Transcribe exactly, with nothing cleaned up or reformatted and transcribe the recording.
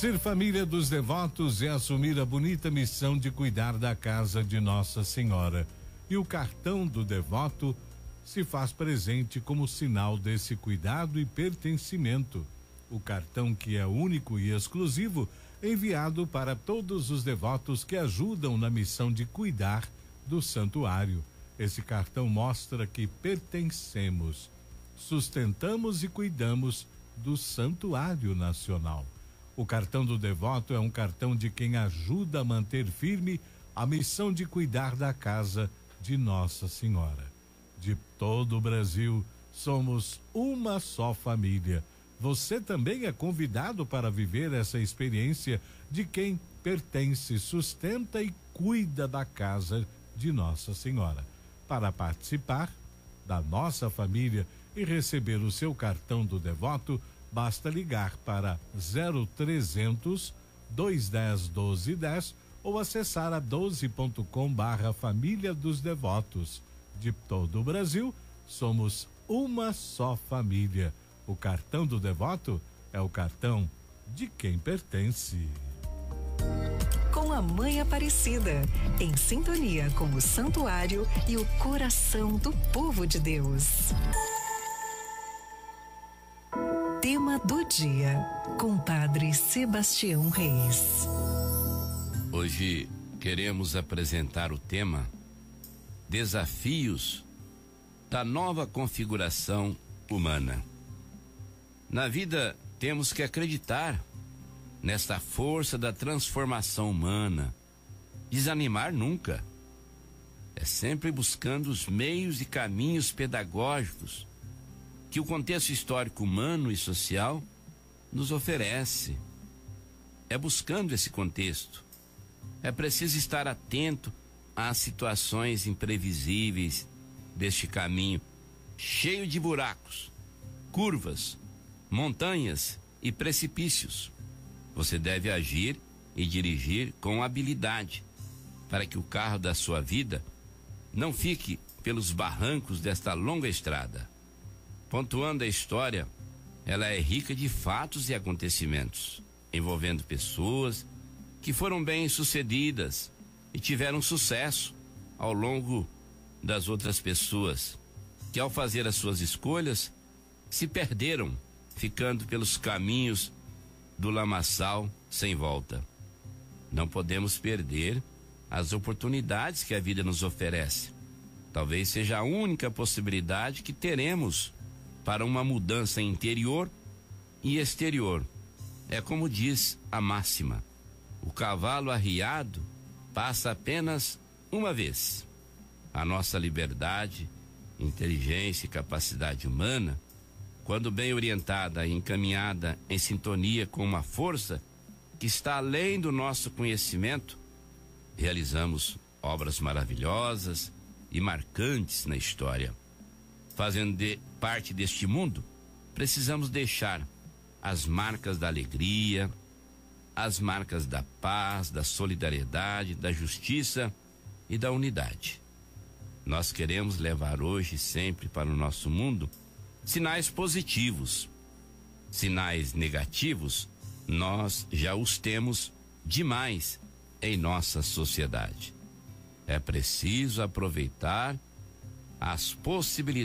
Ser família dos devotos é assumir a bonita missão de cuidar da casa de Nossa Senhora. E o cartão do devoto se faz presente como sinal desse cuidado e pertencimento. O cartão, que é único e exclusivo, enviado para todos os devotos que ajudam na missão de cuidar do santuário. Esse cartão mostra que pertencemos, sustentamos e cuidamos do Santuário Nacional. O cartão do devoto é um cartão de quem ajuda a manter firme a missão de cuidar da casa de Nossa Senhora. De todo o Brasil, somos uma só família. Você também é convidado para viver essa experiência de quem pertence, sustenta e cuida da casa de Nossa Senhora. Para participar da nossa família e receber o seu cartão do devoto, basta ligar para zero trezentos, dois dez, doze dez ou acessar a doze ponto com barra família dos devotos. De todo o Brasil, somos uma só família. O cartão do devoto é o cartão de quem pertence. Com a Mãe Aparecida, em sintonia com o santuário e o coração do povo de Deus. Tema do dia, com Padre Sebastião Reis. Hoje queremos apresentar o tema Desafios da nova configuração humana. Na vida temos que acreditar nesta força da transformação humana. Desanimar nunca. É sempre buscando os meios e caminhos pedagógicos que o contexto histórico humano e social nos oferece. É buscando esse contexto. É preciso estar atento às situações imprevisíveis deste caminho, cheio de buracos, curvas, montanhas e precipícios. Você deve agir e dirigir com habilidade para que o carro da sua vida não fique pelos barrancos desta longa estrada. Pontuando a história, ela é rica de fatos e acontecimentos, envolvendo pessoas que foram bem-sucedidas e tiveram sucesso ao longo das outras pessoas, que ao fazer as suas escolhas, se perderam, ficando pelos caminhos do lamaçal sem volta. Não podemos perder as oportunidades que a vida nos oferece. Talvez seja a única possibilidade que teremos para uma mudança interior e exterior. É como diz a máxima: o cavalo arriado passa apenas uma vez. A nossa liberdade, inteligência e capacidade humana, quando bem orientada e encaminhada em sintonia com uma força que está além do nosso conhecimento, realizamos obras maravilhosas e marcantes na história. Fazendo de parte deste mundo, precisamos deixar as marcas da alegria, as marcas da paz, da solidariedade, da justiça e da unidade. Nós queremos levar hoje e sempre para o nosso mundo sinais positivos. Sinais negativos, nós já os temos demais em nossa sociedade. É preciso aproveitar as possibilidades